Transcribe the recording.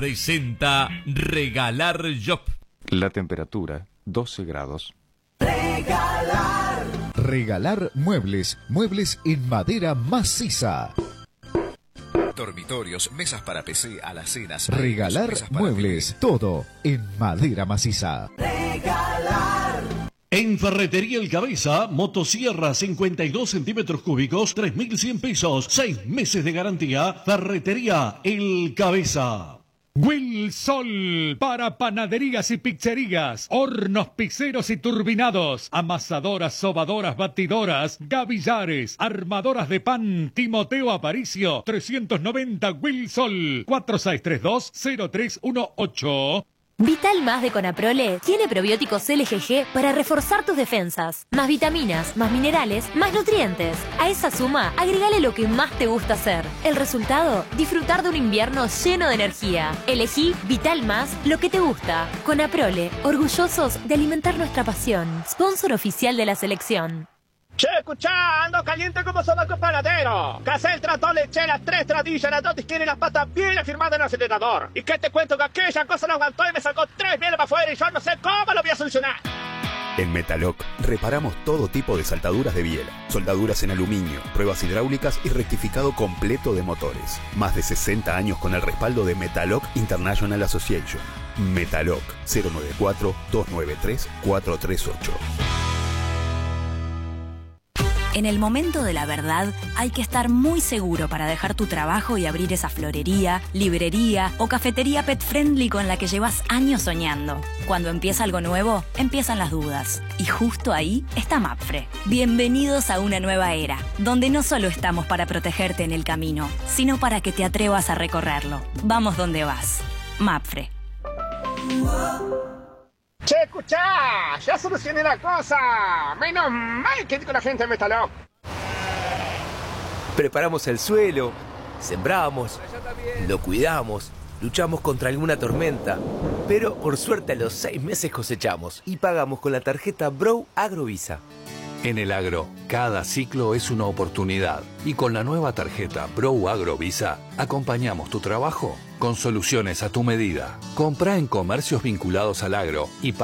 Presenta Regalar Shop. La temperatura, 12 grados. Regalar muebles, muebles en madera maciza. Dormitorios, mesas para PC, alacenas. Regalar muebles, todo en madera maciza. En Ferretería El Cabeza, motosierra 52 centímetros cúbicos, 3.100 pesos, 6 meses de garantía. Ferretería El Cabeza. Wilsol para panaderías y pizzerías, hornos pizzeros y turbinados, amasadoras, sobadoras, batidoras, gavillares, armadoras de pan. Timoteo Aparicio, 390 Wilsol, 4632-0318. Vital Más de Conaprole tiene probióticos LGG para reforzar tus defensas. Más vitaminas, más minerales, más nutrientes. A esa suma, agregale lo que más te gusta hacer. El resultado, disfrutar de un invierno lleno de energía. Elegí Vital Más, lo que te gusta. Conaprole, orgullosos de alimentar nuestra pasión. Sponsor oficial de la selección. Che, escuchá, ando caliente como sobaco panadero. Casé el tratón lechera, 3 tradillas, las 2 tienen las patas bien afirmadas en el acelerador. ¿Y qué te cuento? Que aquella cosa no aguantó y me sacó 3 mieles para afuera y yo no sé cómo lo voy a solucionar. En Metaloc reparamos todo tipo de saltaduras de biela, soldaduras en aluminio, pruebas hidráulicas y rectificado completo de motores. Más de 60 años con el respaldo de Metaloc International Association. Metaloc 094-293-438. En el momento de la verdad, hay que estar muy seguro para dejar tu trabajo y abrir esa florería, librería o cafetería pet friendly con la que llevas años soñando. Cuando empieza algo nuevo, empiezan las dudas. Y justo ahí está Mapfre. Bienvenidos a una nueva era, donde no solo estamos para protegerte en el camino, sino para que te atrevas a recorrerlo. Vamos donde vas. Mapfre. Che, escuchá, ya solucioné la cosa. Menos mal que con la gente de Metaloc. Preparamos el suelo, sembramos, lo cuidamos, luchamos contra alguna tormenta. Pero por suerte a los 6 meses cosechamos y pagamos con la tarjeta Bro Agrovisa. En el agro, cada ciclo es una oportunidad. Y con la nueva tarjeta Bro Agrovisa, acompañamos tu trabajo con soluciones a tu medida. Compra en comercios vinculados al agro y